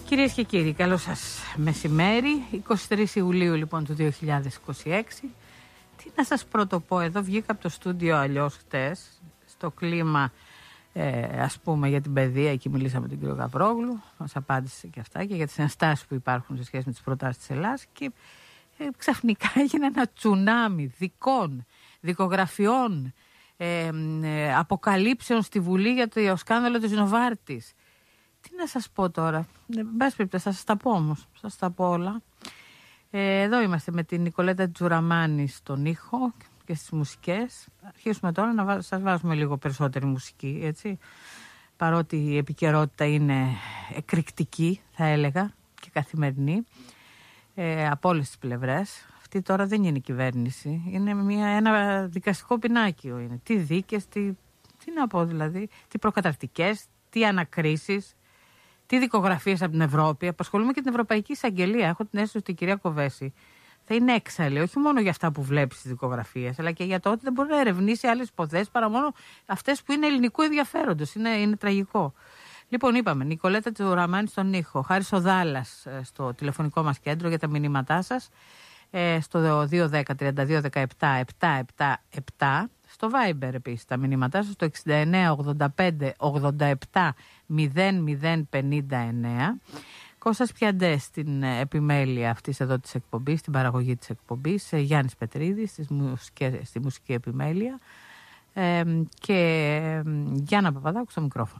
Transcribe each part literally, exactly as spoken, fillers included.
Κυρίες και κύριοι, καλό σας μεσημέρι. εικοστή τρίτη Ιουλίου λοιπόν του δύο χιλιάδες είκοσι έξι. Τι να σας πρωτοπώ, εδώ βγήκα από το στούντιο αλλιώς χτες, στο κλίμα ε, ας πούμε για την παιδεία, εκεί μιλήσαμε με τον κύριο Γαβρόγλου, μας απάντησε και αυτά και για τις ενστάσεις που υπάρχουν σε σχέση με τις προτάσεις της Ελλάδας και ε, ξαφνικά έγινε ένα τσουνάμι δικών, δικογραφιών, ε, ε, αποκαλύψεων στη Βουλή για το σκάνδαλο της Νοβάρτης. Τι να σας πω τώρα, εν πάση περιπτώσει θα σας τα πω όμως, θα σας τα πω όλα. Ε, εδώ είμαστε με την Νικολέτα Τζουραμάνη στον ήχο και στις μουσικές. Αρχίσουμε τώρα να βά- σας βάζουμε λίγο περισσότερη μουσική, έτσι. Παρότι η επικαιρότητα είναι εκρηκτική, θα έλεγα, και καθημερινή, ε, από όλες τις πλευρές. Αυτή τώρα δεν είναι η κυβέρνηση, είναι μια, ένα δικαστικό πινάκιο. Είναι. Τι δίκες, τι, τι να πω δηλαδή, τι προκαταρκτικές, τι ανακρίσεις. Τι δικογραφίες από την Ευρώπη. Απασχολούμε και την Ευρωπαϊκή Εισαγγελία. Έχω την αίσθηση ότι η κυρία Κοβέση θα είναι έξαλλη, όχι μόνο για αυτά που βλέπει στις δικογραφίες, αλλά και για το ότι δεν μπορεί να ερευνήσει άλλες υποθέσεις παρά μόνο αυτές που είναι ελληνικού ενδιαφέροντος. Είναι, είναι τραγικό. Λοιπόν, είπαμε, Νικολέτα Τζουραμάνη στον ήχο, Χάρης Οδάλας στο τηλεφωνικό μας κέντρο για τα μηνύματά σας, στο δύο ένα μηδέν τρία δύο ένα επτά επτά επτά επτά. Στο Viber επίσης τα μηνύματά σας, στο εξήντα εννέα ογδόντα πέντε ογδόντα επτά μηδέν μηδέν πενήντα εννέα. Κώστας Πιαντές στην επιμέλεια αυτής εδώ της εκπομπής, στην παραγωγή της εκπομπής, Γιάννης Πετρίδης στη μουσική, στη μουσική επιμέλεια ε, και ε, Γιάννα Παπαδάκου στο μικρόφωνο.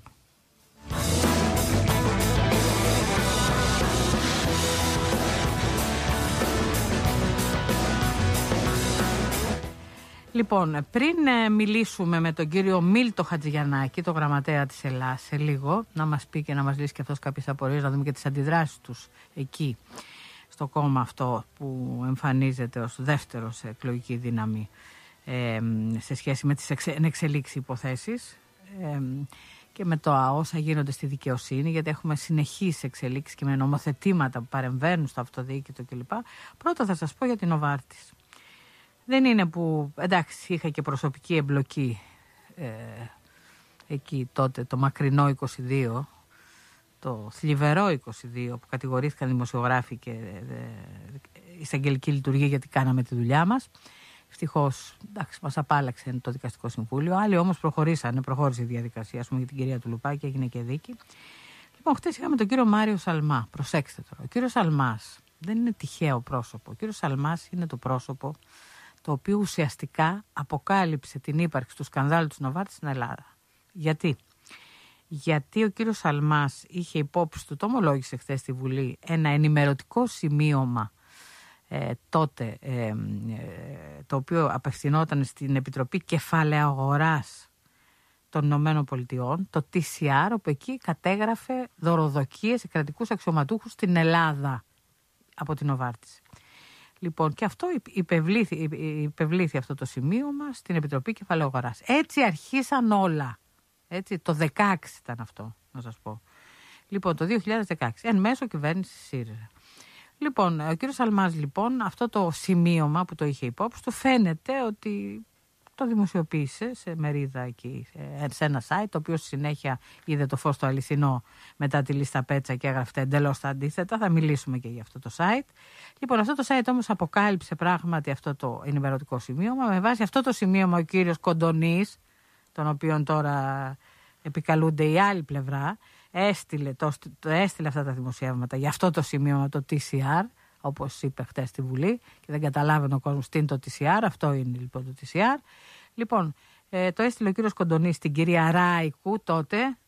Λοιπόν, πριν ε, μιλήσουμε με τον κύριο Μίλτο Χατζηγιαννάκη, το γραμματέα της Ελλάδας, σε λίγο, να μας πει και να μας λύσει και αυτός κάποιες απορίες, να δούμε και τις αντιδράσεις τους εκεί, στο κόμμα αυτό που εμφανίζεται ως δεύτερο σε εκλογική δύναμη ε, σε σχέση με τις εξε, εξελίξεις υποθέσεις ε, και με το όσα γίνονται στη δικαιοσύνη, γιατί έχουμε συνεχείς εξελίξεις και με νομοθετήματα που παρεμβαίνουν στο αυτοδιοίκητο κλπ. Πρώτα θα σας πω για την Νοβάρτης. Δεν είναι που, εντάξει, είχα και προσωπική εμπλοκή ε, εκεί τότε, το μακρινό είκοσι δύο, το θλιβερό είκοσι δύο, που κατηγορήθηκαν δημοσιογράφοι και ε, εισαγγελική λειτουργία γιατί κάναμε τη δουλειά μας. Ευτυχώς, εντάξει, μας απάλαξε το Δικαστικό Συμβούλιο. Άλλοι όμως προχωρήσανε, προχώρησε η διαδικασία, ας πούμε, για την κυρία Τουλουπάκη, έγινε και δίκη. Λοιπόν, χτες είχαμε τον κύριο Μάριο Σαλμά. Προσέξτε τώρα. Ο κύριος Σαλμάς δεν είναι τυχαίο πρόσωπο. Ο κύριος Σαλμάς είναι το πρόσωπο το οποίο ουσιαστικά αποκάλυψε την ύπαρξη του σκανδάλου της Νοβάρτης στην Ελλάδα. Γιατί? Γιατί ο κύριος Σαλμάς είχε υπόψη του, το ομολόγησε χθες στη Βουλή, ένα ενημερωτικό σημείωμα ε, τότε, ε, ε, το οποίο απευθυνόταν στην Επιτροπή Κεφαλαίου Αγοράς των Ηνωμένων Πολιτειών, το τι σι αρ, όπου εκεί κατέγραφε δωροδοκίες σε κρατικούς αξιωματούχους στην Ελλάδα από την Νοβάρτης. Λοιπόν, και αυτό υπευλήθη, υπευλήθη αυτό το σημείωμα στην Επιτροπή Κεφαλαίου Αγοράς. Έτσι αρχίσαν όλα. Έτσι, το δεκαέξι ήταν αυτό, να σας πω. Λοιπόν, το δύο χιλιάδες δεκαέξι, εν μέσω κυβέρνηση ΣΥΡΙΖΑ. Λοιπόν, ο κύριος Σαλμάς, λοιπόν, αυτό το σημείωμα που το είχε υπόψη του, φαίνεται ότι το δημοσιοποίησε σε μερίδα εκεί, σε ένα site, το οποίο στη συνέχεια είδε το φως το αληθινό μετά τη λίστα Πέτσα και έγραφε εντελώς τα αντίθετα. Θα μιλήσουμε και για αυτό το site. Λοιπόν, αυτό το site όμως αποκάλυψε πράγματι αυτό το ενημερωτικό σημείωμα. Με βάση αυτό το σημείωμα ο κύριος Κοντονής, τον οποίον τώρα επικαλούνται η άλλη πλευρά, έστειλε, το, το έστειλε αυτά τα δημοσιεύματα για αυτό το σημείωμα, το τι σι αρ, όπως είπε χτες στη Βουλή, και δεν καταλάβαινε ο κόσμος τι είναι το τι σι αρ. Αυτό είναι λοιπόν το τι σι αρ. Λοιπόν, ε, το έστειλε ο κύριος Κοντονής στην κυρία Ράικου τότε.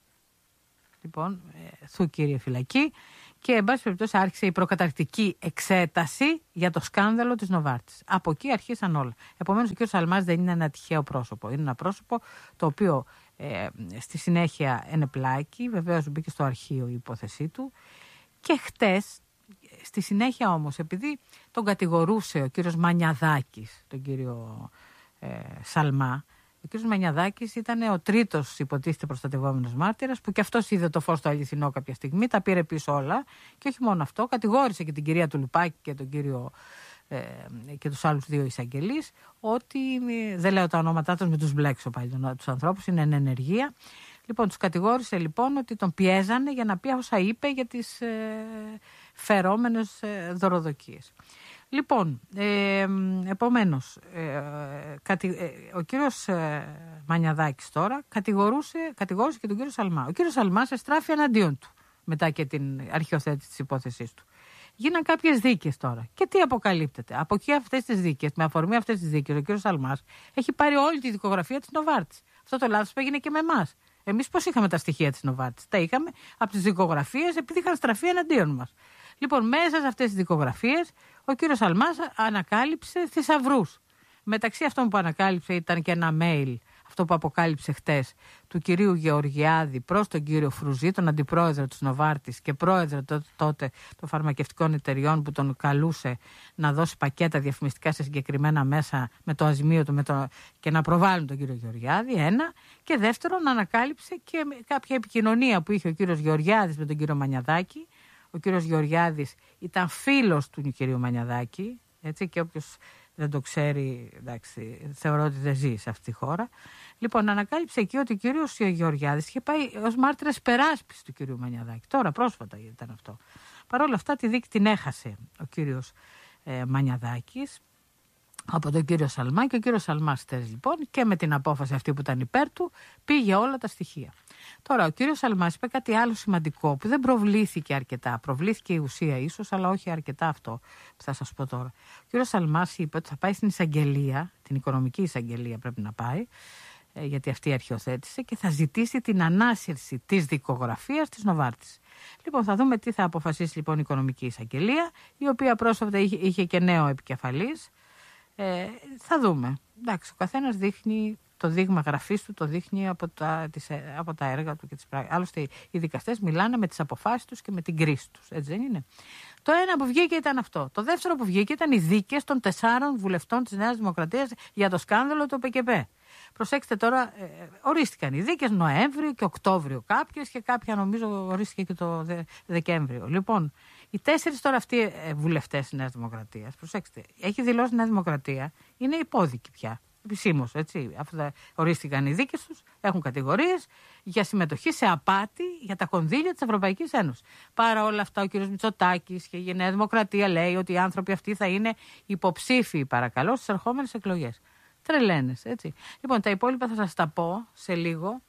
Λοιπόν, ε, θου κύριε φυλακή. Και εν πάση περιπτώσει άρχισε η προκαταρκτική εξέταση για το σκάνδαλο της Νοβάρτης. Από εκεί αρχίσαν όλα. Επομένως ο κύριος Σαλμάς δεν είναι ένα τυχαίο πρόσωπο. Είναι ένα πρόσωπο το οποίο ε, στη συνέχεια ενεπλάκη. Βεβαίως μπήκε στο αρχείο η υπόθεσή του. Και χτες, στη συνέχεια όμως, επειδή τον κατηγορούσε ο κύριος Μανιαδάκης, τον κύριο ε, Σαλμά, ο κύριος Μανιαδάκης ήταν ο τρίτος υποτίθεται προστατευόμενος μάρτυρας, που και αυτός είδε το φως το αληθινό κάποια στιγμή, τα πήρε πίσω όλα, και όχι μόνο αυτό, κατηγόρησε και την κυρία Τουλουπάκη και τον κύριο ε, και τους άλλους δύο εισαγγελείς, ότι, δεν λέω τα ονόματά τους, με τους μπλέξω πάλι τους ανθρώπους, είναι εν ενεργεία. Λοιπόν, τους κατηγόρησε λοιπόν ότι τον πιέζανε για να πει όσα είπε για τις ε, φερόμενες ε, δωροδοκίες. Λοιπόν, ε, επομένως, ε, κατη, ε, ο κύριος ε, Μανιαδάκης τώρα κατηγορούσε, κατηγόρησε και τον κύριο Σαλμά. Ο κύριος Σαλμάς εστράφει εναντίον του μετά και την αρχιοθέτηση της υπόθεσής του. Γίναν κάποιες δίκες τώρα. Και τι αποκαλύπτεται? Από εκεί αυτές τις δίκες, με αφορμή αυτές τις δίκες, ο κύριος Σαλμάς έχει πάρει όλη τη δικογραφία της Νοβάρτης. Αυτό το λάθος που έγινε και με εμάς. Εμείς πώς είχαμε τα στοιχεία της Νοβάρτης? Τα είχαμε από τις δικογραφίες επειδή είχαν στραφεί εναντίον μας. Λοιπόν, μέσα σε αυτές τις δικογραφίες, ο κύριος Σαλμάς ανακάλυψε θησαυρούς. Μεταξύ αυτών που ανακάλυψε ήταν και ένα mail, αυτό που αποκάλυψε χτες, του κυρίου Γεωργιάδη προς τον κύριο Φρουζή, τον αντιπρόεδρο της Νοβάρτης και πρόεδρο τότε των φαρμακευτικών εταιριών, που τον καλούσε να δώσει πακέτα διαφημιστικά σε συγκεκριμένα μέσα με το αζημίωτο με το... και να προβάλλουν τον κύριο Γεωργιάδη, ένα. Και δεύτερον, ανακάλυψε και κάποια επικοινωνία που είχε ο κύριος Γεωργιάδης με τον κύριο Μανιαδάκη. Ο κύριος Γεωργιάδης ήταν φίλος του κυρίου Μανιαδάκη, έτσι, και όποιος δεν το ξέρει, εντάξει, θεωρώ ότι δεν ζει σε αυτή τη χώρα. Λοιπόν, ανακάλυψε εκεί ότι ο κύριος Γεωργιάδης είχε πάει ως μάρτυρας περάσπισης του κυρίου Μανιαδάκη. Τώρα, πρόσφατα ήταν αυτό. Παρ' όλα αυτά, τη δίκη την έχασε ο κύριος ε, Μανιαδάκης από τον κύριο Σαλμά, και ο κύριος Σαλμάς λοιπόν, και με την απόφαση αυτή που ήταν υπέρ του, πήγε όλα τα στοιχεία. Τώρα, ο κύριος Σαλμάς είπε κάτι άλλο σημαντικό που δεν προβλήθηκε αρκετά. Προβλήθηκε η ουσία ίσως, αλλά όχι αρκετά αυτό που θα σας πω τώρα. Ο κύριος Σαλμάς είπε ότι θα πάει στην εισαγγελία, την οικονομική εισαγγελία πρέπει να πάει, ε, γιατί αυτή αρχιοθέτησε, και θα ζητήσει την ανάσυρση της δικογραφίας της Νοβάρτης. Λοιπόν, θα δούμε τι θα αποφασίσει λοιπόν η οικονομική εισαγγελία, η οποία πρόσφατα είχε, είχε και νέο επικεφαλής. Ε, θα δούμε. Εντάξει, ο καθένας δείχνει το δείγμα γραφής του, το δείχνει από τα, τις, από τα έργα του και τις πράξεις. Άλλωστε, οι δικαστές μιλάνε με τις αποφάσεις τους και με την κρίση τους. Έτσι δεν είναι? Το ένα που βγήκε ήταν αυτό. Το δεύτερο που βγήκε ήταν οι δίκες των τεσσάρων βουλευτών της Νέας Δημοκρατίας για το σκάνδαλο του ΠΚΠ. Προσέξτε τώρα, ε, ορίστηκαν οι δίκες Νοέμβριο και Οκτώβριο κάποιες, και κάποια νομίζω ορίστηκε και το Δε, Δεκέμβριο. Λοιπόν, οι τέσσερις τώρα αυτοί ε, βουλευτές της Νέας Δημοκρατίας, προσέξτε, έχει δηλώσει η Νέα Δημοκρατία, είναι υπόδικοι πια. Επισήμως, έτσι. Αφού ορίστηκαν οι δίκες τους, έχουν κατηγορίες για συμμετοχή σε απάτη για τα κονδύλια της Ευρωπαϊκής Ένωσης. Παρά όλα αυτά, ο κ. Μητσοτάκης και η Νέα Δημοκρατία λέει ότι οι άνθρωποι αυτοί θα είναι υποψήφιοι, παρακαλώ, στις ερχόμενες εκλογές. Τρελαίνες, έτσι. Λοιπόν, τα υπόλοιπα θα σας τα πω σε λίγο.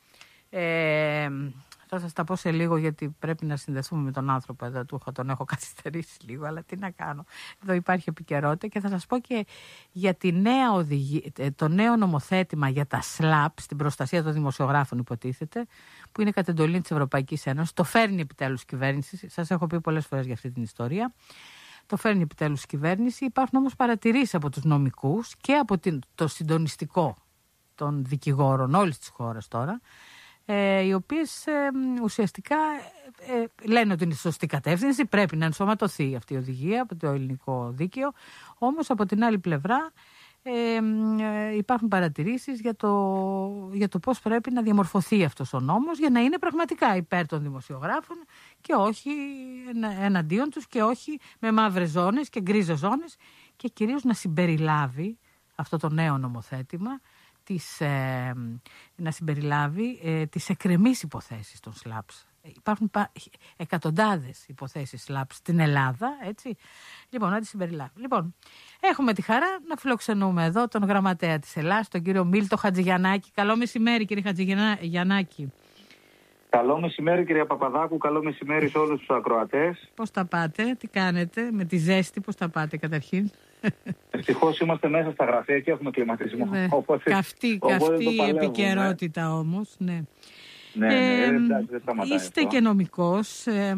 Ε, θα σας τα πω σε λίγο, γιατί πρέπει να συνδεθούμε με τον άνθρωπο εδώ. Του τον έχω καθυστερήσει λίγο, αλλά τι να κάνω. Εδώ υπάρχει επικαιρότητα, και θα σας πω και για τη νέα οδηγία, το νέο νομοθέτημα για τα σλαπ, στην προστασία των δημοσιογράφων υποτίθεται, που είναι κατ' εντολή της Ευρωπαϊκής Ένωσης. Το φέρνει επιτέλους η κυβέρνηση. Σας έχω πει πολλές φορές για αυτή την ιστορία. Το φέρνει επιτέλους η κυβέρνηση. Υπάρχουν όμως παρατηρήσεις από τους νομικούς και από την, το συντονιστικό των δικηγόρων όλης της χώρας τώρα, ε, οι οποίες ε, ουσιαστικά ε, λένε ότι είναι σωστή κατεύθυνση, πρέπει να ενσωματωθεί αυτή η οδηγία από το ελληνικό δίκαιο. Όμως από την άλλη πλευρά ε, ε, υπάρχουν παρατηρήσεις για το, για το πώς πρέπει να διαμορφωθεί αυτός ο νόμος για να είναι πραγματικά υπέρ των δημοσιογράφων και όχι εναντίον τους, και όχι με μαύρες ζώνες και γκρίζες ζώνες, και κυρίως να συμπεριλάβει αυτό το νέο νομοθέτημα τις, ε, να συμπεριλάβει ε, τις εκκρεμείς υποθέσεις των σλαπς. Υπάρχουν εκατοντάδες υποθέσεις σλαπ στην Ελλάδα, έτσι. Λοιπόν, να τις συμπεριλάβει. Λοιπόν, έχουμε τη χαρά να φιλοξενούμε εδώ τον γραμματέα της Ελλάς, τον κύριο Μίλτο Χατζηγιαννάκη. Καλό μεσημέρι, κύριε Χατζηγιαννάκη. Καλό μεσημέρι, κυρία Παπαδάκου. Καλό μεσημέρι σε όλους τους ακροατές. Πώς τα πάτε, τι κάνετε, με τη ζέστη, πώς τα πάτε καταρχήν? Ευτυχώς είμαστε μέσα στα γραφεία και έχουμε κλιματισμό. Ναι. Οπότε, καυτή οπότε καυτή η παλεύουμε. επικαιρότητα όμως, ναι. Ναι, ναι, ε, εντάξει, δεν σταματάει είστε αυτό. και νομικός ε,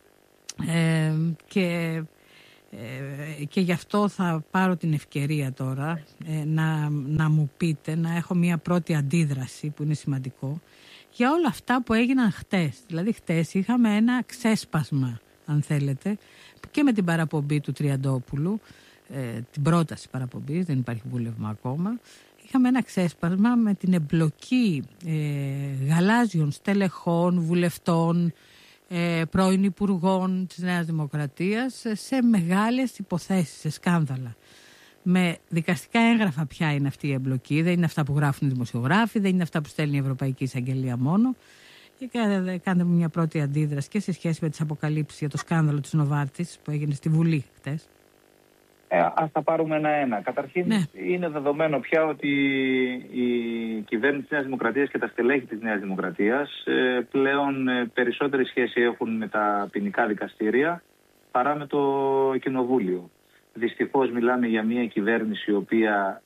ε, και, ε, και γι' αυτό θα πάρω την ευκαιρία τώρα ε, να, να μου πείτε, να έχω μια πρώτη αντίδραση που είναι σημαντικό για όλα αυτά που έγιναν χτες. Δηλαδή χτες είχαμε ένα ξέσπασμα, αν θέλετε, και με την παραπομπή του Τριαντόπουλου, ε, την πρόταση παραπομπής, δεν υπάρχει βούλευμα ακόμα. Είχαμε ένα ξέσπασμα με την εμπλοκή ε, γαλάζιων στελεχών, βουλευτών, ε, πρώην υπουργών της Νέας Δημοκρατίας σε μεγάλες υποθέσεις, σε σκάνδαλα. Με δικαστικά έγγραφα ποια είναι αυτή η εμπλοκή, δεν είναι αυτά που γράφουν οι δημοσιογράφοι, δεν είναι αυτά που στέλνει η Ευρωπαϊκή Εισαγγελία μόνο. Και κάντε μου μια πρώτη αντίδραση και σε σχέση με τις αποκαλύψεις για το σκάνδαλο της Νοβάρτης που έγινε στη Βουλή χτες. Ε, ας τα πάρουμε ένα-ένα. Καταρχήν, ναι. είναι δεδομένο πια ότι η κυβέρνηση της Νέας Δημοκρατίας και τα στελέχη της Νέας Δημοκρατίας ε, πλέον ε, περισσότερη σχέση έχουν με τα ποινικά δικαστήρια παρά με το Κοινοβούλιο. Δυστυχώς μιλάμε για μια κυβέρνηση η οποία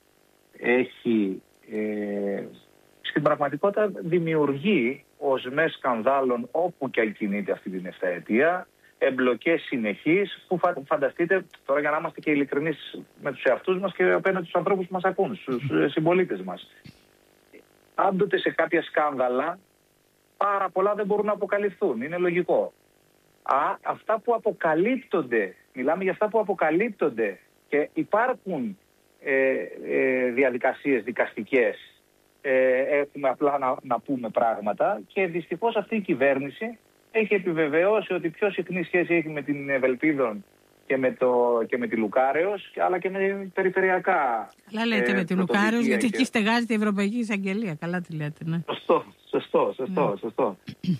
έχει ε, στην πραγματικότητα δημιουργεί οσμές σκανδάλων όπου και αν κινείται αυτή την εφταετία, εμπλοκές συνεχείς που φα, φανταστείτε, τώρα για να είμαστε και ειλικρινείς με τους εαυτούς μας και απέναντι στους ανθρώπους που μας ακούν, στους συμπολίτες μας. Πάντοτε σε κάποια σκάνδαλα πάρα πολλά δεν μπορούν να αποκαλυφθούν, είναι λογικό. Α, αυτά που αποκαλύπτονται, μιλάμε για αυτά που αποκαλύπτονται και υπάρχουν ε, ε, διαδικασίες δικαστικές, ε, έχουμε απλά να, να πούμε πράγματα και δυστυχώς αυτή η κυβέρνηση έχει επιβεβαιώσει ότι πιο συχνή σχέση έχει με την Ευελπίδων και με, το, και με τη Λουκάρεως, αλλά και με περιφερειακά. Καλά λέτε ε, με τη Λουκάρεως, γιατί και... εκεί στεγάζεται η Ευρωπαϊκή Εισαγγελία. Καλά τη λέτε, ναι. Σωστό, σωστό, σωστό. Ναι. σωστό.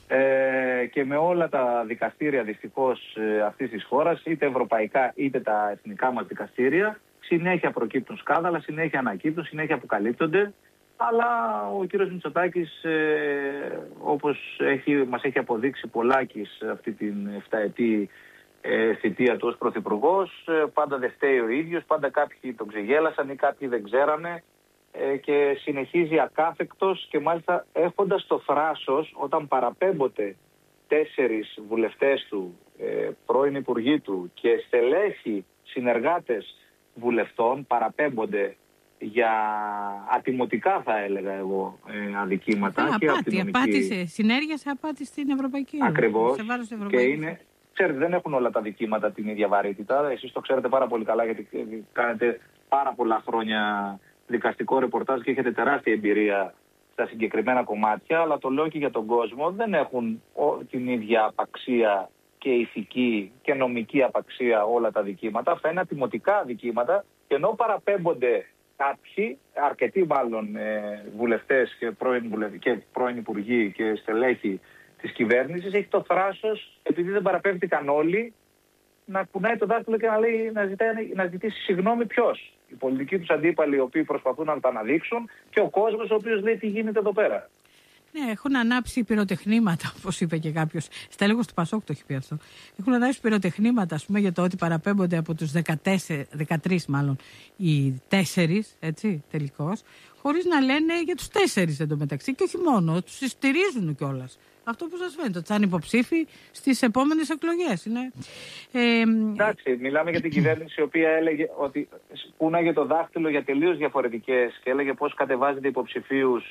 ε, και με όλα τα δικαστήρια δυστυχώς ε, αυτής της χώρας, είτε ευρωπαϊκά είτε τα εθνικά μας δικαστήρια, συνέχεια προκύπτουν σκάνδαλα, συνέχεια ανακύπτουν, συνέχεια αποκαλύπτονται. Αλλά ο κύριος Μητσοτάκης, ε, όπως έχει, μας έχει αποδείξει πολλάκις αυτή την εφταετή ε, θητεία του ως πρωθυπουργός, ε, πάντα δεν φταίει ο ίδιος, πάντα κάποιοι τον ξεγέλασαν ή κάποιοι δεν ξέρανε ε, και συνεχίζει ακάθεκτος και μάλιστα έχοντας το θράσος όταν παραπέμπονται τέσσερις βουλευτές του, ε, πρώην υπουργοί του και στελέχοι συνεργάτες βουλευτών παραπέμπονται για ατιμωτικά θα έλεγα εγώ ε, αδικήματα. Α, και απάτη, απάτησε, συνέργεια σε απάτη στην Ευρωπαϊκή Ένωση. Ακριβώς. Σε βάρος και είναι, ξέρετε, δεν έχουν όλα τα δικήματα την ίδια βαρύτητα. Εσείς το ξέρετε πάρα πολύ καλά γιατί κάνετε πάρα πολλά χρόνια δικαστικό ρεπορτάζ και έχετε τεράστια εμπειρία στα συγκεκριμένα κομμάτια, αλλά το λέω και για τον κόσμο, δεν έχουν την ίδια απαξία και ηθική και νομική απαξία όλα τα δικήματα. Αυτά είναι ατιμωτικά δικήματα και ενώ παραπέμπονται κάποιοι, αρκετοί μάλλον ε, βουλευτές και πρώην, βουλευ... και πρώην υπουργοί και στελέχοι της κυβέρνησης, έχει το θράσος, επειδή δεν παραπέμπτηκαν όλοι, να κουνάει το δάχτυλο και να, λέει, να, ζητάει, να ζητήσει συγγνώμη ποιος. Οι πολιτικοί τους αντίπαλοι οι οποίοι προσπαθούν να τα αναδείξουν και ο κόσμος ο οποίος λέει τι γίνεται εδώ πέρα. Ναι, έχουν ανάψει πυροτεχνήματα, όπως είπε και κάποιος. Στέλεχος του Πασόκ το έχει πει αυτό. Έχουν ανάψει πυροτεχνήματα, ας πούμε, για το ότι παραπέμπονται από τους δεκατέσσερις, δεκατρείς μάλλον οι τέσσερις, έτσι, τελικώς, χωρίς να λένε για τους τέσσερις εντωμεταξύ και όχι μόνο, τους στηρίζουν κιόλας. Αυτό που σας φαίνεται, ότι θα είναι υποψήφοι στις επόμενες εκλογές. Είναι, ε, Εντάξει, μιλάμε για την κυβέρνηση η οποία έλεγε ότι πούναγε το δάχτυλο για τελείως διαφορετικές και έλεγε πώς κατεβάζεται υποψηφίους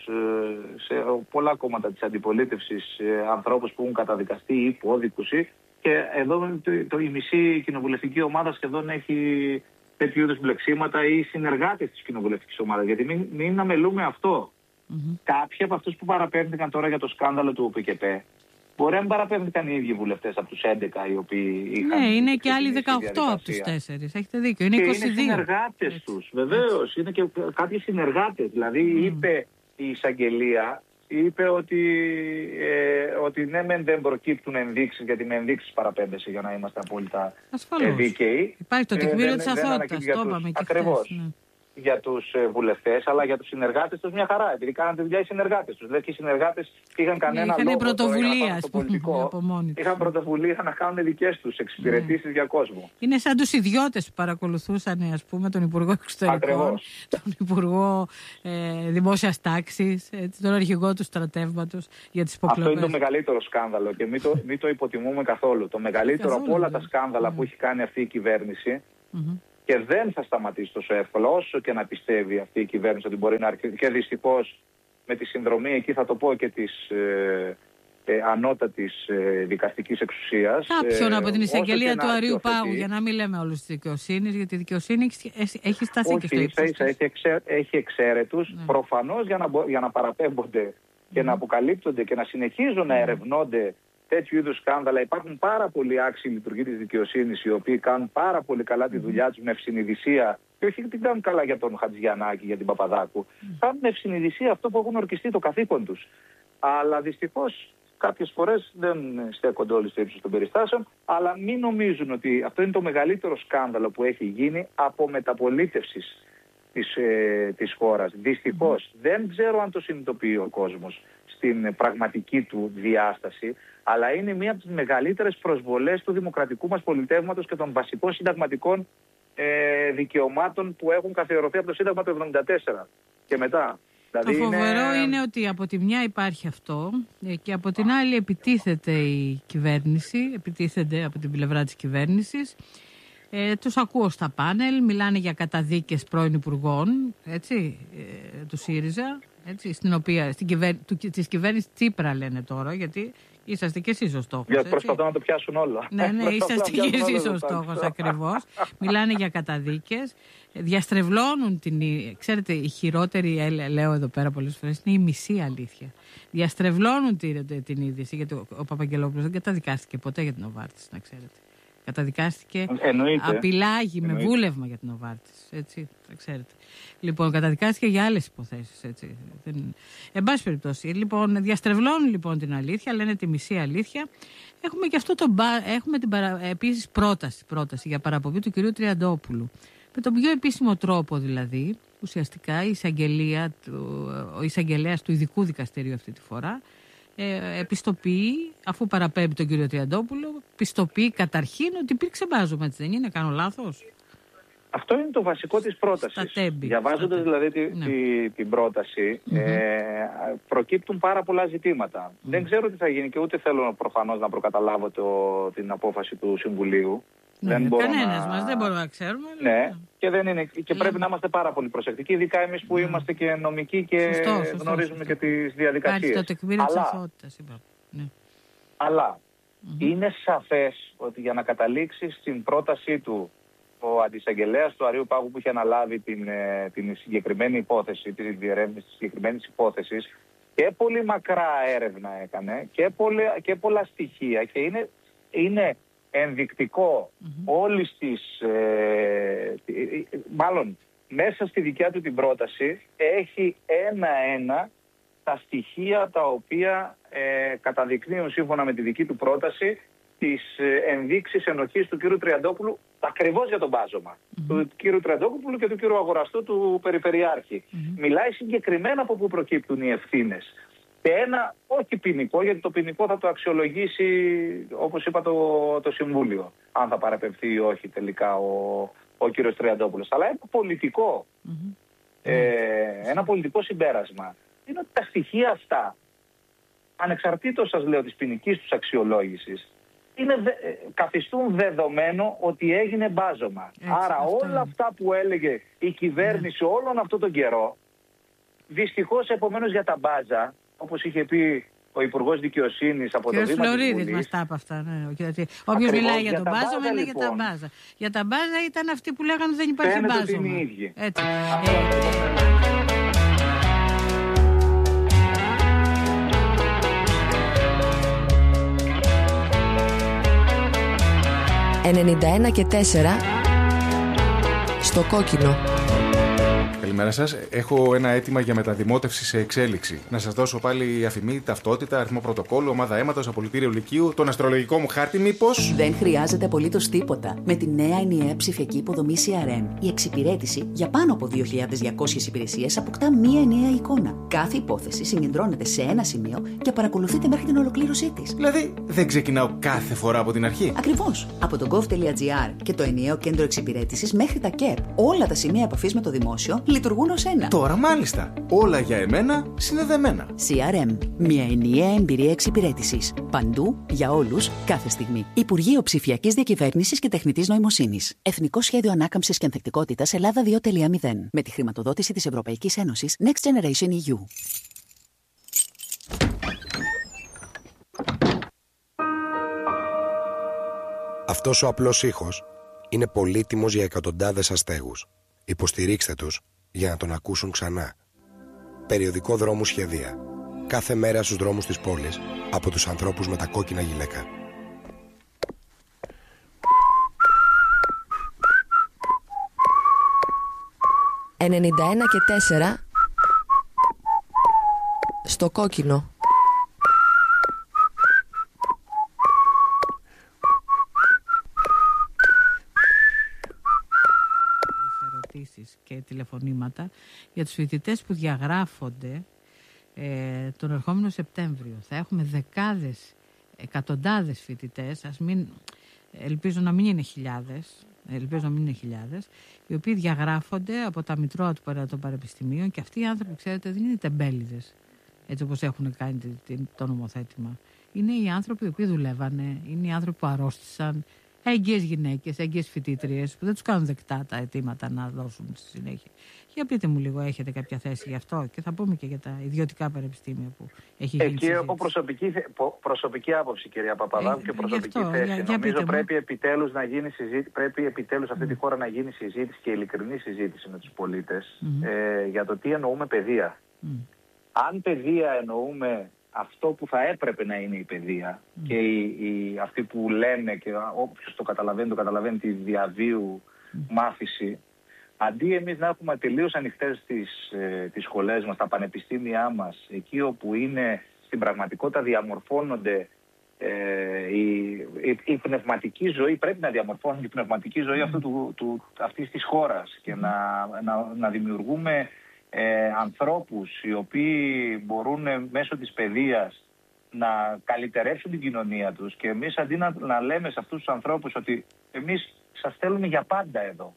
σε πολλά κόμματα της αντιπολίτευσης, ανθρώπους που έχουν καταδικαστεί ή υπόδικους. Και εδώ το, το, η μισή κοινοβουλευτική ομάδα σχεδόν έχει τέτοιου είδους μπλεξίματα ή συνεργάτες της κοινοβουλευτικής ομάδας. Γιατί μην, μην αμελούμε αυτό. Mm-hmm. Κάποιοι από αυτούς που παραπέμπτηκαν τώρα για το σκάνδαλο του ΟΠΕΚΕΠΕ μπορεί να μην παραπέμπτηκαν οι ίδιοι βουλευτές από τους έντεκα οι οποίοι είχαν. Ναι, είναι και άλλοι δεκαοκτώ από τους τέσσερις. Έχετε δίκιο. Είναι και είκοσι δύο. Είναι συνεργάτες τους, βεβαίως. Είναι και κάποιοι συνεργάτες. Δηλαδή mm. είπε η εισαγγελία, είπε ότι, ε, ότι ναι, μεν δεν προκύπτουν ενδείξεις, γιατί με ενδείξεις παραπέμπεσαι για να είμαστε απόλυτα δίκαιοι. Υπάρχει το τεκμήριο ε, της αθωότητας. Το είπαμε και χθες. Ναι. Για τους ε, βουλευτές, αλλά για τους συνεργάτες τους μια χαρά. Επειδή κάνανε δουλειά οι συνεργάτες τους. Δηλαδή και οι συνεργάτες είχαν κανένα είχαν λόγο πρωτοβουλία, στο πολιτικό. Από μόνοι είχαν πρωτοβουλία να κάνουν δικές τους εξυπηρετήσεις mm. για κόσμο. Είναι σαν τους ιδιώτες που παρακολουθούσαν, ας πούμε, τον Υπουργό Εξωτερικών, τον Υπουργό ε, Δημόσιας Τάξης, έτσι, τον αρχηγό του στρατεύματος για τις υποκλοπές. Αυτό είναι το μεγαλύτερο σκάνδαλο και μην το, μην το υποτιμούμε καθόλου. Το μεγαλύτερο καθόλου, από όλα δε. τα σκάνδαλα mm. που έχει κάνει αυτή η κυβέρνηση. Mm-hmm. Και δεν θα σταματήσει τόσο εύκολα, όσο και να πιστεύει αυτή η κυβέρνηση ότι μπορεί να αρχίσει. Και δυστυχώς με τη συνδρομή, εκεί θα το πω, και της ε, ε, ανώτατης ε, δικαστικής εξουσίας. Κάποιον ε, από την εισαγγελία του Αρείου Πάγου, για να μην λέμε όλους της δικαιοσύνης, γιατί η δικαιοσύνη έχει, έχει σταθεί όχι, και στο ύψος. Όχι, έχει, εξέ, έχει εξαίρετους, ναι. προφανώς για να, για να παραπέμπονται και mm. να αποκαλύπτονται και να συνεχίζουν mm. να ερευνώνται τέτοιου είδους σκάνδαλα. Υπάρχουν πάρα πολλοί άξιοι λειτουργοί της δικαιοσύνης, οι οποίοι κάνουν πάρα πολύ καλά τη δουλειά τους με ευσυνειδησία. Και όχι την κάνουν καλά για τον Χατζιαννάκη, για την Παπαδάκου. Mm. Κάνουν με ευσυνειδησία αυτό που έχουν ορκιστεί, το καθήκον τους. Αλλά δυστυχώς κάποιες φορές δεν στέκονται όλοι στο ύψος των περιστάσεων, αλλά μην νομίζουν ότι αυτό είναι το μεγαλύτερο σκάνδαλο που έχει γίνει από μεταπολίτευσης της, ε, της χώρας. Δυστυχώς, mm. δεν ξέρω αν το συνειδητοποιεί ο κόσμος στην πραγματική του διάσταση, αλλά είναι μία από τις μεγαλύτερες προσβολές του δημοκρατικού μας πολιτεύματος και των βασικών συνταγματικών ε, δικαιωμάτων που έχουν καθιερωθεί από το Σύνταγμα του εβδομήντα τέσσερα και μετά. Δηλαδή το φοβερό είναι... είναι ότι από τη μια υπάρχει αυτό και από την άλλη επιτίθεται η κυβέρνηση, επιτίθεται από την πλευρά της κυβέρνησης. Ε, τους ακούω στα πάνελ, μιλάνε για καταδίκες πρώην υπουργών, έτσι, ε, του ΣΥΡΙΖΑ, έτσι, στην οποία, στην κυβέρ, του, της κυβέρνησης Τσίπρα λένε τώρα, γιατί είσαστε και εσείς ο στόχος. Για προσπαθώ να το πιάσουν όλα. Ναι, ναι, είσαστε και εσείς ο στόχος ακριβώς. Μιλάνε για καταδίκες, διαστρεβλώνουν την... Ξέρετε, η χειρότερη, λέω εδώ πέρα πολλές φορές, είναι η μισή αλήθεια. Διαστρεβλώνουν την, την είδηση, γιατί ο, ο Παπαγγελόπουλος δεν καταδικάστηκε ποτέ για την Νοβάρτης, να ξέρετε. Καταδικάστηκε, εννοείται, απειλάγει εννοείται. με βούλευμα για την Νοβάρτης, έτσι, θα ξέρετε. Λοιπόν, καταδικάστηκε για άλλες υποθέσεις, έτσι. Δεν... Εν πάση περιπτώσει, λοιπόν, διαστρεβλώνουν λοιπόν την αλήθεια, λένε τη μισή αλήθεια. Έχουμε και αυτό το μπα... Έχουμε την παρα... επίσης πρόταση, πρόταση για παραπομπή του κυρίου Τριαντόπουλου. Με τον πιο επίσημο τρόπο δηλαδή, ουσιαστικά η εισαγγελία του... ο εισαγγελέας του ειδικού δικαστηρίου αυτή τη φορά, Ε, επιστοποιεί, αφού παραπέμπει τον κύριο Τριαντόπουλο, πιστοποιεί καταρχήν ότι υπήρξε μπάζωμα, έτσι δεν είναι, κάνω λάθος? Αυτό είναι το βασικό της πρότασης. Διαβάζοντας δηλαδή τη, ναι. τη, την πρόταση, mm-hmm. ε, προκύπτουν πάρα πολλά ζητήματα. Mm. Δεν ξέρω τι θα γίνει και ούτε θέλω προφανώς να προκαταλάβω το, την απόφαση του Συμβουλίου. Ναι, δεν κανένας να... μας δεν μπορούμε να ξέρουμε. Ναι, και, δεν είναι, και πρέπει να είμαστε πάρα πολύ προσεκτικοί, ειδικά εμείς που είμαστε και νομικοί και σωστό, σωστό, γνωρίζουμε σωστό. και τις διαδικασίες. Κάτι το τεκμήριο της αθωότητας, είπα. Ναι. Αλλά mm-hmm. είναι σαφές ότι για να καταλήξει στην πρότασή του ο αντισαγγελέας του Αριού Πάγου που είχε αναλάβει την, την συγκεκριμένη υπόθεση, τη διερεύνηση της συγκεκριμένης υπόθεσης, και πολύ μακρά έρευνα έκανε και, πολύ, και πολλά στοιχεία και είναι, είναι ενδεικτικό mm-hmm. όλης της, ε, μάλλον μέσα στη δικιά του την πρόταση έχει ένα-ένα τα στοιχεία τα οποία ε, καταδεικνύουν σύμφωνα με τη δική του πρόταση τις ε, ενδείξεις ενοχής του κύριου Τριαντόπουλου ακριβώς για τον μπάζωμα. Mm-hmm. Του κύριου Τριαντόπουλου και του κύριου Αγοραστού του Περιφερειάρχη. Mm-hmm. Μιλάει συγκεκριμένα από πού προκύπτουν οι ευθύνες. Και ένα όχι ποινικό, γιατί το ποινικό θα το αξιολογήσει, όπως είπα, το, το Συμβούλιο, αν θα παραπευθεί ή όχι τελικά ο, ο κύριος Τριαντόπουλος. Αλλά ένα πολιτικό, mm-hmm. ε, ένα πολιτικό συμπέρασμα είναι ότι τα στοιχεία αυτά, ανεξαρτήτως σας λέω της ποινικής τους αξιολόγησης, είναι, καθιστούν δεδομένο ότι έγινε μπάζωμα. Έτσι, άρα όλα είναι. Αυτά που έλεγε η κυβέρνηση yeah. όλον αυτόν τον καιρό, δυστυχώς επομένως για τα μπάζα, όπως είχε πει ο Υπουργός Δικαιοσύνης από το Δήμα της Βουλής. Ο Φλωρίδης μας τα είπε αυτά. Ναι. Όποιος μιλάει για τον μπάζωμα είναι για τα μπάζα. Για τα μπάζα ήταν αυτοί που λέγανε δεν υπάρχει μπάζωμα. Φαίνεται ότι είναι οι ίδιοι. Έτσι. ενενήντα ένα και τέσσερα στο κόκκινο. Καλημέρα σας. Έχω ένα αίτημα για μεταδημότευση σε εξέλιξη. Να σας δώσω πάλι αφημί, ταυτότητα, αριθμό πρωτοκόλλου, ομάδα αίματος, απολυτήριο λυκείου, τον αστρολογικό μου χάρτη, μήπως? Δεν χρειάζεται απολύτως τίποτα. Με τη νέα ενιαία ψηφιακή υποδομή σι αρ εμ, η εξυπηρέτηση για πάνω από δύο χιλιάδες διακόσιες υπηρεσίες αποκτά μία ενιαία εικόνα. Κάθε υπόθεση συγκεντρώνεται σε ένα σημείο και παρακολουθείται μέχρι την ολοκλήρωσή της. Δηλαδή, δεν ξεκινάω κάθε φορά από την αρχή. Ακριβώς. Από το gov.gr και το ενιαίο κέντρο εξυπηρέτησης μέχρι τα ΚΕΠ, όλα τα σημεία επαφής με το δημόσιο λειτουργούν ως ένα. Τώρα μάλιστα. Όλα για εμένα συνδεδεμένα. σι αρ εμ. Μια ενιαία εμπειρία εξυπηρέτησης. Παντού, για όλους, κάθε στιγμή. Υπουργείο Ψηφιακής Διακυβέρνησης και Τεχνητής Νοημοσύνης. Εθνικό Σχέδιο Ανάκαμψης και Ανθεκτικότητας Ελλάδα δύο κόμμα μηδέν. Με τη χρηματοδότηση της Ευρωπαϊκής Ένωσης Next Generation ι γιου. Αυτός ο απλός ήχος είναι πολύτιμος για εκατοντάδες αστέγους. Υποστηρίξτε τους για να τον ακούσουν ξανά. Περιοδικό Δρόμου Σχεδία. Κάθε μέρα στους δρόμους της πόλης από τους ανθρώπους με τα κόκκινα γυλαίκα. ενενήντα ένα και τέσσερα στο κόκκινο. ερωτήσεις και τηλεφωνήματα για τους φοιτητές που διαγράφονται ε, τον ερχόμενο Σεπτέμβριο. Θα έχουμε δεκάδες, εκατοντάδες φοιτητές, ας μην, ελπίζω να μην είναι χιλιάδες, ελπίζω να μην είναι χιλιάδες, οι οποίοι διαγράφονται από τα μητρώα του των πανεπιστημίων, και αυτοί οι άνθρωποι, ξέρετε, δεν είναι τεμπέληδες, έτσι όπως έχουν κάνει το νομοθέτημα. Είναι οι άνθρωποι οι οποίοι δουλεύανε, είναι οι άνθρωποι που αρρώστησαν, έγκυες γυναίκες, έγκυες φοιτήτριες, που δεν τους κάνουν δεκτά τα αιτήματα να δώσουν στη συνέχεια. Για πείτε μου λίγο, έχετε κάποια θέση γι' αυτό? Και θα πούμε και για τα ιδιωτικά πανεπιστήμια που έχει γίνει. Εκεί έχω προσωπική, προσωπική άποψη, κυρία Παπαδάκου, ε, και προσωπική αυτό, θέση. Για, για Νομίζω πρέπει επιτέλους, να γίνει συζήτηση, πρέπει επιτέλους σε αυτή τη χώρα να γίνει συζήτηση και ειλικρινή συζήτηση με τους πολίτες mm. ε, για το τι εννοούμε παιδεία. Mm. Αν παιδεία εννοούμε αυτό που θα έπρεπε να είναι η παιδεία mm. και οι, οι, αυτοί που λένε, και όποιος το καταλαβαίνει, το καταλαβαίνει, τη διαβίου mm. μάθηση, αντί εμείς να έχουμε τελείως ανοιχτές τις, ε, τις σχολές μας, τα πανεπιστήμια μας, εκεί όπου είναι στην πραγματικότητα διαμορφώνονται ε, η, η, η πνευματική ζωή, πρέπει να διαμορφώνει η πνευματική ζωή mm. αυτού του, του, αυτής της χώρας και mm. να, να, να δημιουργούμε Ε, ανθρώπους οι οποίοι μπορούν μέσω της παιδείας να καλυτερεύσουν την κοινωνία τους, και εμείς αντί να, να λέμε σε αυτούς τους ανθρώπους ότι εμείς σας θέλουμε για πάντα εδώ.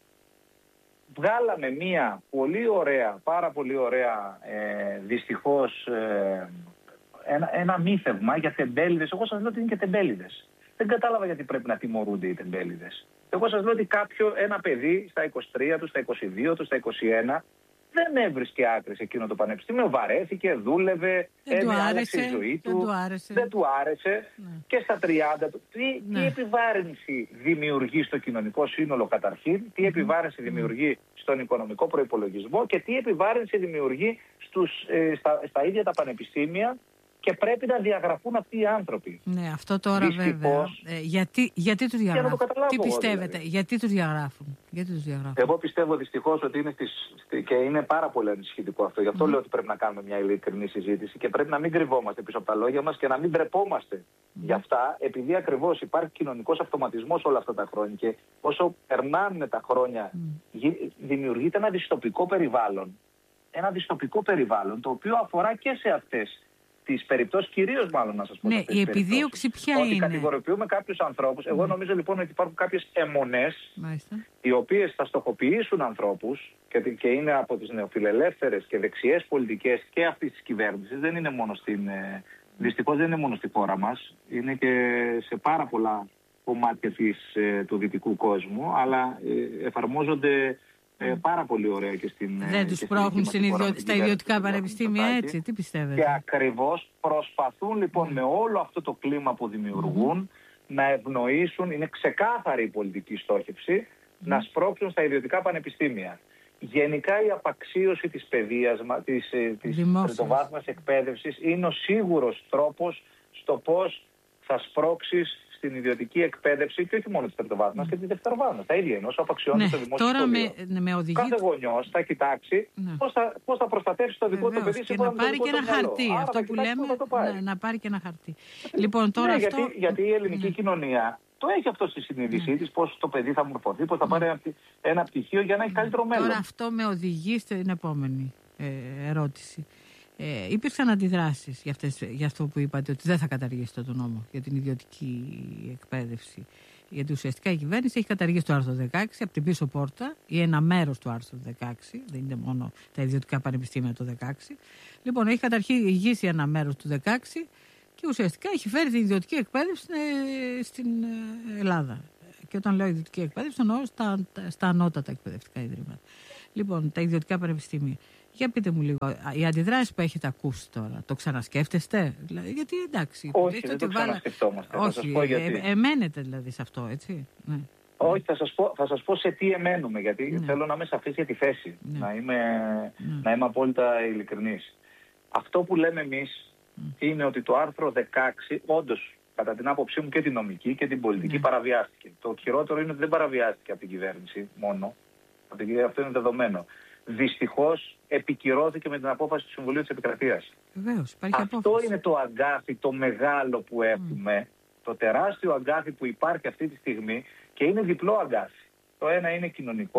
Βγάλαμε μία πολύ ωραία, πάρα πολύ ωραία ε, δυστυχώς ε, ένα, ένα μύθευμα για τεμπέληδες. Εγώ σας λέω ότι είναι και τεμπέληδες. Δεν κατάλαβα γιατί πρέπει να τιμωρούνται οι τεμπέληδες. Εγώ σας λέω ότι κάποιο, ένα παιδί στα είκοσι τρία του, στα είκοσι δύο του, στα είκοσι ένα, δεν έβρισκε άκρη σε εκείνο το πανεπιστήμιο, βαρέθηκε, δούλευε, άλλαξε η ζωή του, δεν του άρεσε, δεν του άρεσε ναι. και στα τριάντα του. Τι, ναι. τι επιβάρυνση δημιουργεί στο κοινωνικό σύνολο καταρχήν, τι επιβάρυνση mm. δημιουργεί στον οικονομικό προϋπολογισμό και τι επιβάρυνση δημιουργεί στους, ε, στα, στα ίδια τα πανεπιστήμια, και πρέπει να διαγραφούν αυτοί οι άνθρωποι. Ναι, αυτό τώρα δυστυχώς, βέβαια. Ε, γιατί, γιατί τους διαγράφουν? Τι πιστεύετε, δηλαδή. γιατί τους διαγράφουν? Γιατί τους διαγράφουν? Εγώ πιστεύω δυστυχώς ότι είναι στις, και είναι πάρα πολύ ανησυχητικό αυτό. Γι' αυτό mm. λέω ότι πρέπει να κάνουμε μια ειλικρινή συζήτηση και πρέπει να μην κρυβόμαστε πίσω από τα λόγια μας και να μην ντρεπόμαστε mm. γι' αυτά, επειδή ακριβώς υπάρχει κοινωνικός αυτοματισμός όλα αυτά τα χρόνια, και όσο περνάνε τα χρόνια mm. δημιουργείται ένα δυστοπικό περιβάλλον. Ένα δυστοπικό περιβάλλον, το οποίο αφορά και σε αυτές τις περιπτώσεις, κυρίως μάλλον να σας πω. Ναι, η επιδίωξη ποια είναι? Ότι κατηγοριοποιούμε κάποιους ανθρώπους. Εγώ νομίζω λοιπόν ότι υπάρχουν κάποιες αιμονές, οι οποίες θα στοχοποιήσουν ανθρώπους, και, και είναι από τις νεοφιλελεύθερες και δεξιές πολιτικές και αυτής της κυβέρνησης. Δεν είναι μόνο στην, ε, δυστυχώς δεν είναι μόνο στη χώρα μας, είναι και σε πάρα πολλά κομμάτια της, ε, του δυτικού κόσμου, αλλά ε, εφαρμόζονται Ε, πάρα πολύ ωραία και στην. Δεν τους πρόχνουν στα ιδιωτικά πανεπιστήμια, έτσι, τι πιστεύετε? Και ακριβώς προσπαθούν λοιπόν mm. με όλο αυτό το κλίμα που δημιουργούν mm. να ευνοήσουν, είναι ξεκάθαρη η πολιτική στόχευση, mm. να σπρώξουν στα ιδιωτικά πανεπιστήμια. Γενικά η απαξίωση της παιδείας, της, της τριτοβάθμιας εκπαίδευσης είναι ο σίγουρος τρόπος στο πώς θα σπρώξεις στην ιδιωτική εκπαίδευση, και όχι μόνο τη τριτοβάθμιας, mm. και τη δευτεροβάθμιας. Τα ίδια είναι, όσο απαξιώνει ναι, το δημόσιο τώρα σχολείο. Με, με οδηγεί... Κάθε γονιός θα κοιτάξει ναι. πώς, θα, πώς θα προστατεύσει το δικό του παιδί. Και να πάρει και ένα χαρτί. Άρα, αυτό που λέμε, να, να πάρει και ένα χαρτί. Λοιπόν, τώρα ναι, αυτό... γιατί, γιατί η ελληνική ναι. κοινωνία το έχει αυτό στη συνείδησή ναι. της, πώς το παιδί θα μορφωθεί, πώς θα πάρει ναι. ένα πτυχίο για να έχει καλύτερο μέλλον. Τώρα αυτό με οδηγεί στην επόμενη ε, ερώτηση. Ε, υπήρξαν αντιδράσεις για, αυτές, για αυτό που είπατε, ότι δεν θα καταργήσετε τον νόμο για την ιδιωτική εκπαίδευση. Γιατί ουσιαστικά η κυβέρνηση έχει καταργήσει το άρθρο δεκαέξι από την πίσω πόρτα, ή ένα μέρος του άρθρου δεκαέξι, δεν είναι μόνο τα ιδιωτικά πανεπιστήμια το δεκαέξι. Λοιπόν, έχει καταργήσει ένα μέρος του δεκαέξι και ουσιαστικά έχει φέρει την ιδιωτική εκπαίδευση στην Ελλάδα. Και όταν λέω ιδιωτική εκπαίδευση, εννοώ στα, στα ανώτατα εκπαιδευτικά ιδρύματα. Λοιπόν, τα ιδιωτικά πανεπιστήμια. Για πείτε μου λίγο, οι αντιδράσεις που έχετε ακούσει τώρα, το ξανασκέφτεστε? Δηλαδή, γιατί εντάξει. Όχι, δεν το ξανασκεφτόμαστε. Όχι, θα σας πω γιατί. Ε, εμένετε δηλαδή σε αυτό, έτσι? Ναι. Όχι, θα σας, πω, θα σας πω σε τι εμένουμε, γιατί ναι. θέλω να είμαι σαφής για τη θέση, ναι. να, είμαι, ναι. να είμαι απόλυτα ειλικρινής. Αυτό που λέμε εμείς ναι. είναι ότι το άρθρο δεκαέξι, όντως, κατά την άποψή μου και την νομική και την πολιτική, ναι. παραβιάστηκε. Το χειρότερο είναι ότι δεν παραβιάστηκε από την κυβέρνηση μόνο. Αυτό είναι δεδομένο. Δυστυχώς επικυρώθηκε με την απόφαση του Συμβουλίου της Επικρατείας. Βεβαίως, υπάρχει Αυτό απόφαση. είναι το αγκάθι το μεγάλο που έχουμε, mm. το τεράστιο αγκάθι που υπάρχει αυτή τη στιγμή, και είναι διπλό αγκάθι. Το ένα είναι κοινωνικό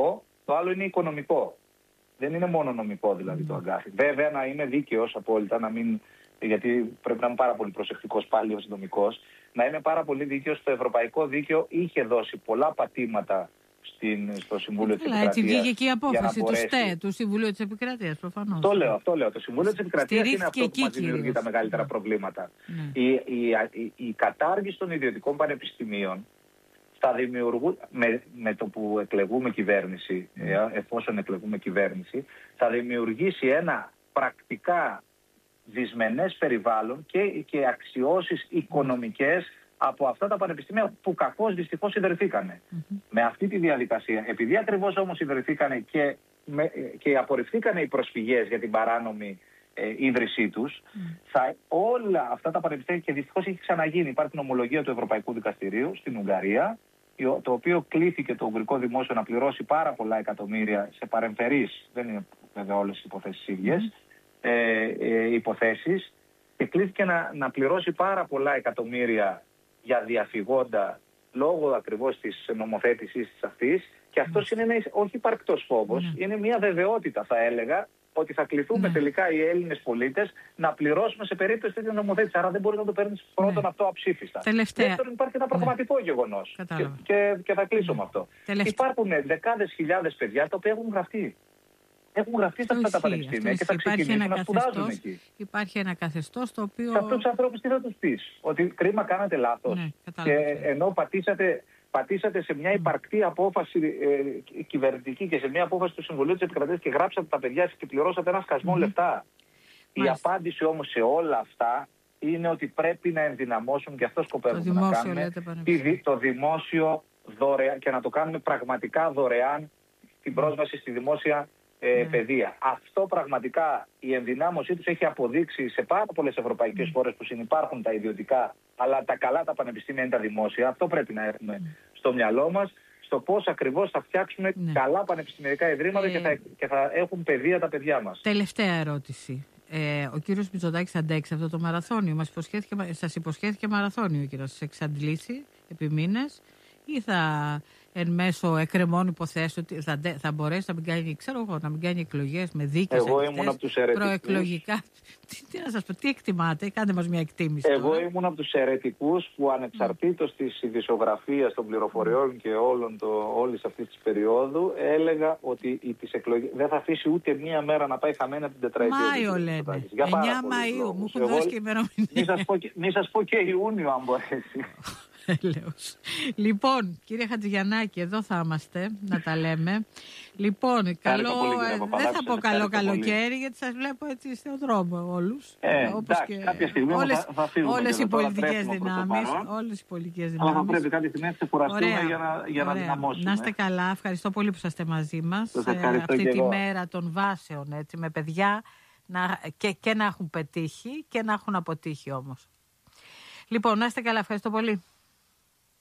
Το άλλο είναι οικονομικό. Δεν είναι μόνο νομικό δηλαδή mm. το αγκάθι. Βέβαια να είμαι δίκαιος απόλυτα, να μην, γιατί πρέπει να είμαι πάρα πολύ προσεκτικός πάλι ως νομικός, να είμαι πάρα πολύ δίκαιος. Το ευρωπαϊκό δίκαιο είχε δώσει πολλά πατήματα στην, στο Συμβούλιο της Επικρατείας. Έτσι βγήκε και η απόφαση του ΣΤΕ, του Συμβουλίου της Επικρατείας, προφανώς. Το λέω, αυτό λέω. Το Συμβούλιο της Επικρατείας είναι αυτό που μας δημιουργεί τα μεγαλύτερα προβλήματα. Ναι. Η, η, η, η κατάργηση των ιδιωτικών πανεπιστημίων θα δημιουργούν, με, με το που εκλεγούμε κυβέρνηση, εφόσον εκλεγούμε κυβέρνηση, θα δημιουργήσει ένα πρακτικά δυσμενές περιβάλλον και, και αξιώσεις οικονομικές από αυτά τα πανεπιστήμια που κακώς δυστυχώς ιδρυθήκανε. Mm-hmm. Με αυτή τη διαδικασία, επειδή ακριβώς όμως ιδρυθήκανε και, με, και απορριφθήκανε οι προσφυγές για την παράνομη ε, ίδρυσή τους, mm. θα όλα αυτά τα πανεπιστήμια, και δυστυχώς έχει ξαναγίνει, υπάρχει νομολογία του Ευρωπαϊκού Δικαστηρίου στην Ουγγαρία, το οποίο κλήθηκε το Ουγγρικό Δημόσιο να πληρώσει πάρα πολλά εκατομμύρια σε παρεμφερείς, δεν είναι βέβαια όλες οι υποθέσεις ίδιες, mm. ε, ε, υποθέσεις, και κλήθηκε να, να πληρώσει πάρα πολλά εκατομμύρια για διαφυγόντα λόγω ακριβώς της νομοθέτησης της αυτής, και αυτός mm. είναι ένα όχι υπαρκτός φόβος, mm. είναι μια βεβαιότητα θα έλεγα, ότι θα κληθούμε mm. τελικά οι Έλληνες πολίτες να πληρώσουμε σε περίπτωση τέτοια νομοθέτηση. Άρα δεν μπορεί να το παίρνεις πρώτον mm. αυτό αψήφιστα. Τελευταία. Δεύτερον, υπάρχει ένα πραγματικό mm. γεγονός. Και, και, και θα κλείσω mm. με αυτό. Τελευταία. Υπάρχουν δεκάδες χιλιάδες παιδιά τα οποία έχουν γραφτεί. Έχουν γραφτεί σε αυτά τα πανεπιστήμια και θα ξεκινήσουν να σπουδάζουν εκεί. Υπάρχει ένα καθεστώς το οποίο. Σε αυτούς τους ανθρώπους τι θα τους πεις? Ότι κρίμα κάνατε λάθος. Ναι, και ενώ πατήσατε. Πατήσατε σε μια υπαρκτή απόφαση ε, κυβερνητική και σε μια απόφαση του Συμβουλίου της Επικρατείας και γράψατε τα παιδιά σας και πληρώσατε ένα σκασμό mm-hmm. λεφτά. Μάλιστα. Η απάντηση όμως σε όλα αυτά είναι ότι πρέπει να ενδυναμώσουν, και αυτό σκοπεύουμε να κάνουμε, λέτε, το δημόσιο δωρεάν, και να το κάνουμε πραγματικά δωρεάν την πρόσβαση στη δημόσια ε, mm. παιδεία. Αυτό πραγματικά η ενδυνάμωσή τους έχει αποδείξει σε πάρα πολλές ευρωπαϊκές mm. χώρες που συνυπάρχουν τα ιδιωτικά, αλλά τα καλά τα πανεπιστήμια είναι τα δημόσια. Αυτό πρέπει να έχουμε mm. στο μυαλό μας, στο πώς ακριβώς θα φτιάξουμε mm. καλά πανεπιστημιακά ιδρύματα ε... και, θα, και θα έχουν παιδεία τα παιδιά μας. Τελευταία ερώτηση. Ε, ο κύριος Μητσοτάκης θα αντέξει αυτό το μαραθώνιο? Μας υποσχέθηκε, σας υποσχέθηκε μαραθώνιο ο κύριος. Σας εξαντλήσει επί μήνες, ή θα εν μέσω εκκρεμών υποθέσεων θα, θα μπορέσει να μην κάνει, ξέρω εγώ, να μην κάνει εκλογές με δίκες, εγώ ήμουν από τους αιρετικούς. Προεκλογικά? Τι, τι να σας πω, τι εκτιμάτε, κάντε μας μια εκτίμηση. Εγώ τώρα. ήμουν από τους αιρετικούς που ανεξαρτήτως mm. της ειδησιογραφίας των πληροφοριών και όλων το, όλης αυτής της περίοδου έλεγα ότι η, τις εκλογές δεν θα αφήσει ούτε μία μέρα να πάει χαμένα την τετραετία. Μάιο λέτε, εννιά Μαΐου, μου έχουν δώσει και ημερομηνία. Μην σας πω, μη σας πω και Ιούνιο αν μπορέσει. Έλεος. Λοιπόν, κύριε Χατζηγιαννάκη, εδώ θα είμαστε να τα λέμε. Λοιπόν, καλό, πολύ, δεν θα πω καλό καλοκαίρι, πολύ. Γιατί σας βλέπω έτσι στον δρόμο όλους. Ε, όπως εντάξει, και κάποια στιγμή όλες, θα, θα φύγουμε. Όλες οι πολιτικές δυνάμεις. Όλες οι πολιτικές δυνάμεις. Αλλά θα πρέπει κάποια στιγμή να ξεκουραστούμε για να, για να δυναμώσουμε. Να είστε καλά. Ευχαριστώ πολύ που είσαστε μαζί μας. Αυτή τη μέρα των βάσεων, έτσι, με παιδιά να, και, και να έχουν πετύχει και να έχουν αποτύχει όμως. Λοιπόν, να είστε καλά. Ευχαριστώ πολύ.